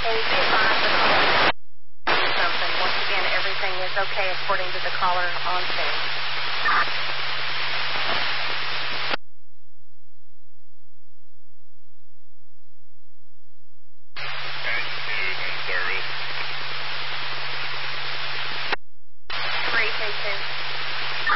And be advised the caller something. Once again, everything is okay according to the caller on stage.